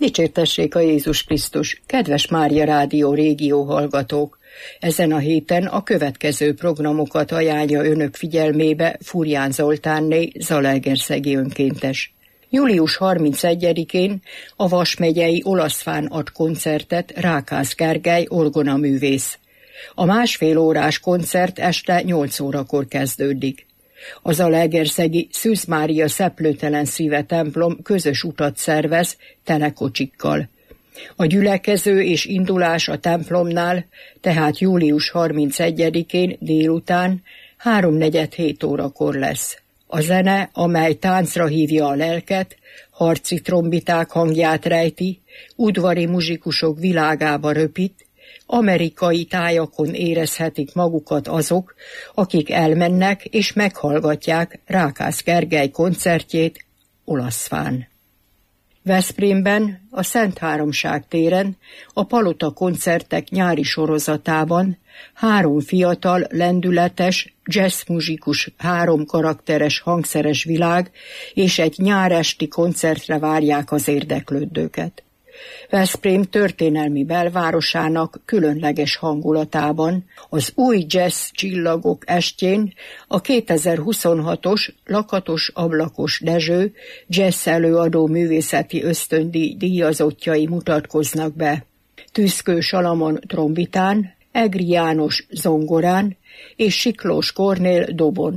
Dicsértessék a Jézus Krisztus, kedves Mária Rádió régió hallgatók! Ezen a héten a következő programokat ajánlja önök figyelmébe Furján Zoltánné, Zalaegerszegi önkéntes. Július 31-én a Vas megyei Olaszfán ad koncertet Rákász Gergely orgonaművész. A másfél órás koncert este 8 órakor kezdődik. A zalaegerszegi Szűz Mária Szeplőtelen Szíve templom közös utat szervez telekocsikkal. A gyülekező és indulás a templomnál, tehát július 31-én délután 3:47 órakor lesz. A zene, amely táncra hívja a lelket, harci trombiták hangját rejti, udvari muzsikusok világába röpít, amerikai tájakon érezhetik magukat azok, akik elmennek és meghallgatják Rákász Gergely koncertjét Olaszfán. Veszprémben, a Szent Háromság téren, a Palota koncertek nyári sorozatában 3 fiatal, lendületes, jazzmuzsikus, 3 karakteres hangszeres világ és egy nyáresti koncertre várják az érdeklődőket. Veszprém történelmi belvárosának különleges hangulatában az új jazz csillagok estjén a 2026-os Lakatos Ablakos Dezső jazz előadó művészeti ösztöndíj díjazottjai mutatkoznak be. Tüszkő Salamon trombitán, Egri János zongorán és Siklós Kornél dobon.